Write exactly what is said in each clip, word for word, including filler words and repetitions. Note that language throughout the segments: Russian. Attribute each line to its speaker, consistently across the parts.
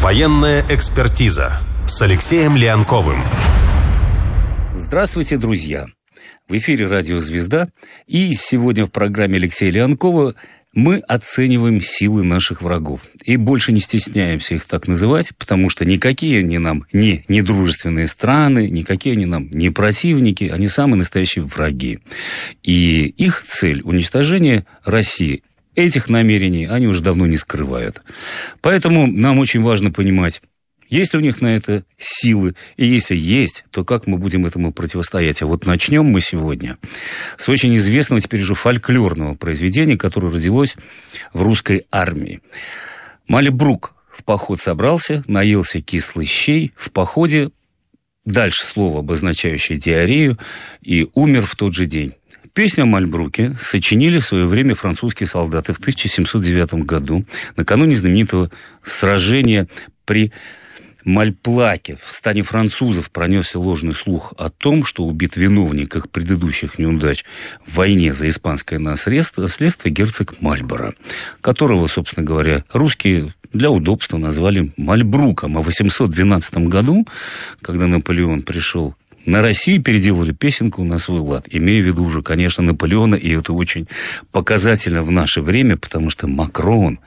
Speaker 1: Военная экспертиза с Алексеем Леонковым.
Speaker 2: Здравствуйте, друзья! В эфире «Радио Звезда», и сегодня в программе Алексея Леонкова мы оцениваем силы наших врагов. И больше не стесняемся их так называть, потому что никакие они нам не недружественные страны, никакие они нам не противники, они самые настоящие враги. И их цель – уничтожение России. Этих намерений они уже давно не скрывают. Поэтому нам очень важно понимать, есть ли у них на это силы, и если есть, то как мы будем этому противостоять. А вот начнем мы сегодня с очень известного теперь уже фольклорного произведения, которое родилось в русской армии. Мальбрук в поход собрался, наелся кислый щей, в походе, дальше слово, обозначающее диарею, и умер в тот же день. Песню о Мальбруке сочинили в свое время французские солдаты в тысяча семьсот девятом году, накануне знаменитого сражения при Мальплаке. В стане французов пронесся ложный слух о том, что убит виновник их предыдущих неудач в войне за испанское наследство, следствие герцог Мальборо, которого, собственно говоря, русские для удобства назвали Мальбруком. А в восемьсот двенадцатом году, когда Наполеон пришел на Россию, переделали песенку на свой лад, имея в виду уже, конечно, Наполеона, и это очень показательно в наше время, потому что Макрон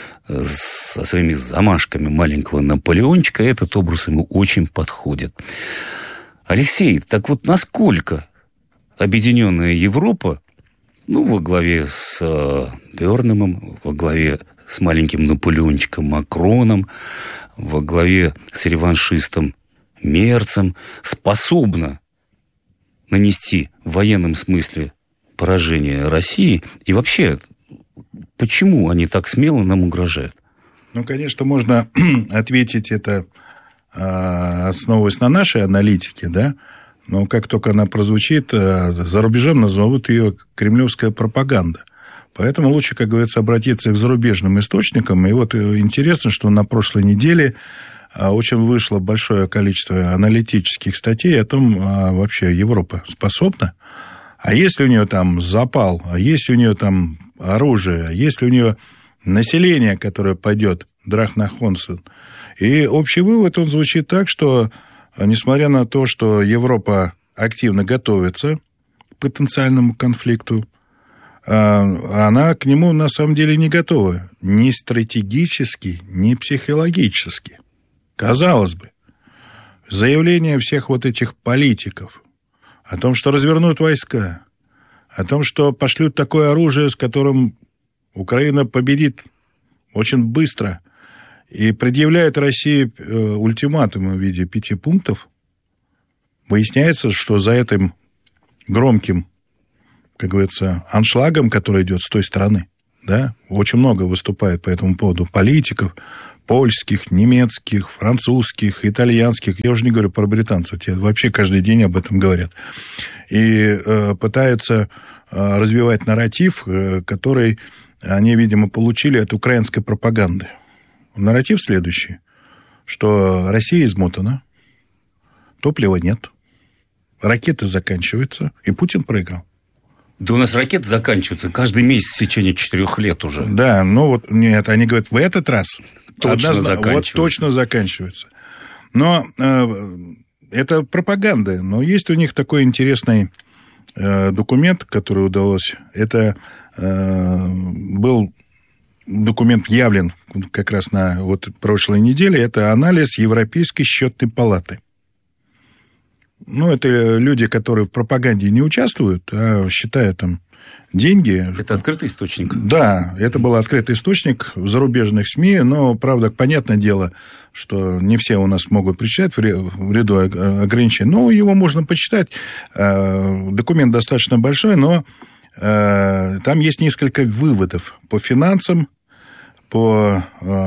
Speaker 2: со своими замашками маленького Наполеончика, этот образ ему очень подходит. Алексей, так вот насколько объединенная Европа, ну, во главе с Бёрнемом, во главе с маленьким Наполеончиком Макроном, во главе с реваншистом Мерцем, способна нанести в военном смысле поражение России? И вообще, почему они так смело нам угрожают?
Speaker 3: Ну, конечно, можно ответить это, основываясь на нашей аналитике, да, но как только она прозвучит, за рубежом назовут ее кремлевская пропаганда. Поэтому лучше, как говорится, обратиться к зарубежным источникам. И вот интересно, что на прошлой неделе очень вышло большое количество аналитических статей о том, вообще Европа способна, а если у нее там запал, а если у нее там оружие, а если у нее население, которое пойдет Драхнахонсен. И общий вывод, он звучит так, что, несмотря на то, что Европа активно готовится к потенциальному конфликту, она к нему на самом деле не готова. Ни стратегически, ни психологически. Казалось бы, заявление всех вот этих политиков о том, что развернут войска, о том, что пошлют такое оружие, с которым Украина победит очень быстро, и предъявляет России ультиматум в виде пяти пунктов, выясняется, что за этим громким, как говорится, аншлагом, который идет с той стороны, да, очень много выступает по этому поводу политиков, польских, немецких, французских, итальянских. Я уже не говорю про британцев, те вообще каждый день об этом говорят. И э, пытаются э, развивать нарратив, э, который они, видимо, получили от украинской пропаганды. Нарратив следующий, что Россия измотана, топлива нет, ракеты заканчиваются, и Путин проиграл.
Speaker 2: Да у нас ракеты заканчиваются каждый месяц в течение четырех лет уже.
Speaker 3: Да, ну вот нет, они говорят, в этот раз
Speaker 2: точно
Speaker 3: однозна...
Speaker 2: заканчивается.
Speaker 3: Вот точно заканчивается. Но э, это пропаганда. Но есть у них такой интересный э, документ, который удалось. Это э, был документ явлен как раз на вот прошлой неделе. Это анализ Европейской счетной палаты. Ну, это люди, которые в пропаганде не участвуют, а считают там деньги.
Speaker 2: Это открытый источник?
Speaker 3: Да, это был открытый источник в зарубежных СМИ, но, правда, понятное дело, что не все у нас могут прочитать в ряду ограничений, но его можно почитать. Документ достаточно большой, но там есть несколько выводов по финансам, по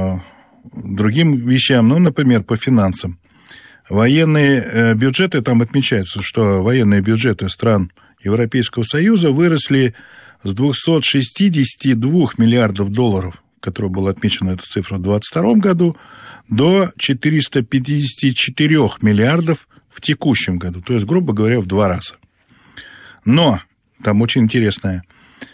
Speaker 3: другим вещам, ну, например, по финансам. Военные бюджеты, там отмечается, что военные бюджеты стран Европейского Союза выросли с двухсот шестидесяти двух миллиардов долларов, которая была отмечена эта цифра в двадцать втором году, до четырёхсот пятидесяти четырёх миллиардов в текущем году. То есть, грубо говоря, в два раза. Но, там очень интересное,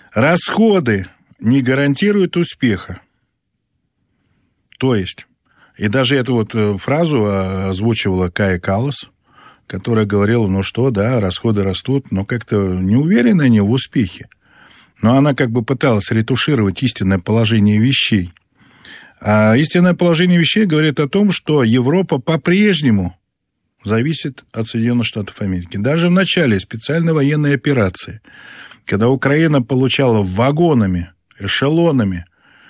Speaker 3: расходы не гарантируют успеха. То есть, И даже эту вот фразу озвучивала Кая Каллас, которая говорила, ну что, да, расходы растут, но как-то не уверены они в успехе. Но она как бы пыталась ретушировать истинное положение вещей. А истинное положение вещей говорит о том, что Европа по-прежнему зависит от Соединенных Штатов Америки. Даже в начале специальной военной операции, когда Украина получала вагонами, эшелонами,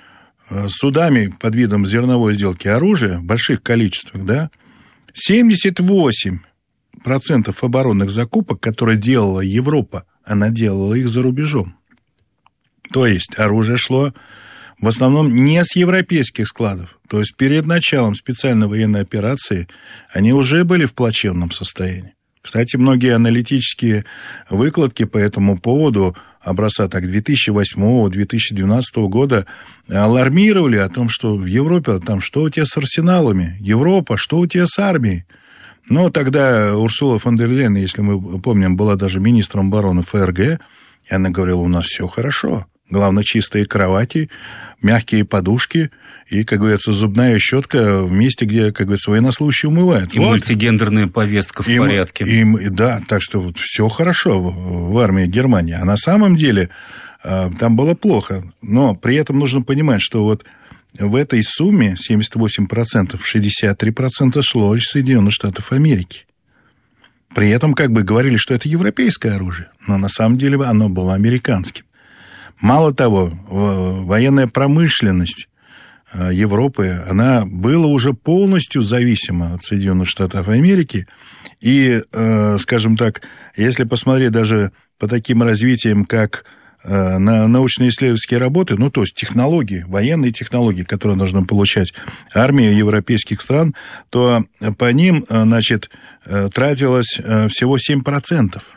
Speaker 3: судами под видом зерновой сделки оружия в больших количествах, да, семьдесят восемь процентов оборонных закупок, которые делала Европа, она делала их за рубежом. То есть оружие шло в основном не с европейских складов. То есть перед началом специальной военной операции они уже были в плачевном состоянии. Кстати, многие аналитические выкладки по этому поводу образца так, две тысячи восьмого - две тысячи двенадцатого года алармировали о том, что в Европе, там, что у тебя с арсеналами? Европа, что у тебя с армией? Но тогда Урсула фон дер Лейен, если мы помним, была даже министром обороны ФРГ, и она говорила, у нас все хорошо. Главное, чистые кровати, мягкие подушки и, как говорится, зубная щетка в месте, где, как говорится, военнослужащие умывают.
Speaker 2: И вот. Мультигендерная повестка в и, порядке.
Speaker 3: И, и, да, так что вот все хорошо в, в армии Германии. А на самом деле э, там было плохо. Но при этом нужно понимать, что вот в этой сумме семьдесят восемь процентов, шестьдесят три процента шло из Соединенных Штатов Америки. При этом как бы говорили, что это европейское оружие, но на самом деле оно было американским. Мало того, военная промышленность Европы, она была уже полностью зависима от Соединенных Штатов Америки. И, скажем так, если посмотреть даже по таким развитиям, как на научно-исследовательские работы, ну, то есть технологии, военные технологии, которые должна получать армия европейских стран, то по ним, значит, тратилось всего семь процентов.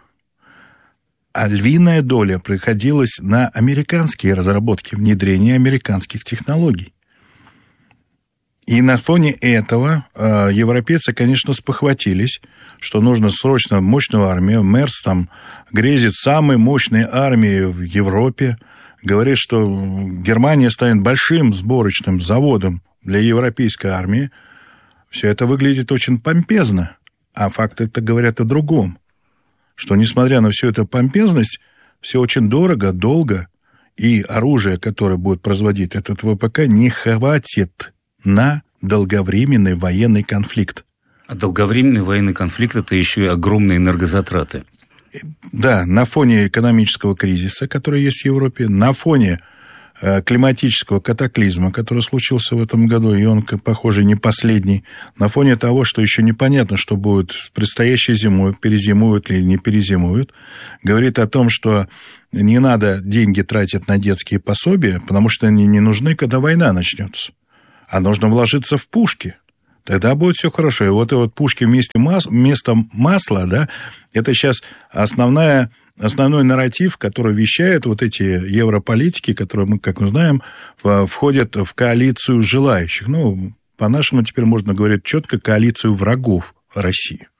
Speaker 3: А львиная доля приходилась на американские разработки, внедрение американских технологий. И на фоне этого э, европейцы, конечно, спохватились, что нужно срочно мощную армию. Мерц там грезит самой мощной армией в Европе. Говорит, что Германия станет большим сборочным заводом для европейской армии. Все это выглядит очень помпезно, а факты-то говорят о другом. Что, несмотря на всю эту помпезность, все очень дорого, долго, и оружие, которое будет производить этот ВПК, не хватит на долговременный военный конфликт.
Speaker 2: А долговременный военный конфликт – это еще и огромные энергозатраты.
Speaker 3: Да, на фоне экономического кризиса, который есть в Европе, на фоне климатического катаклизма, который случился в этом году, и он, похоже, не последний, на фоне того, что еще непонятно, что будет с предстоящей зимой, перезимуют или не перезимуют, говорит о том, что не надо деньги тратить на детские пособия, потому что они не нужны, когда война начнется, а нужно вложиться в пушки. Тогда будет все хорошо. И вот, и вот пушки вместо, мас, вместо масла, да, это сейчас основная... Основной нарратив, который вещает вот эти европолитики, которые мы, как мы знаем, входят в коалицию желающих. Ну, по-нашему теперь можно говорить четко коалицию врагов России.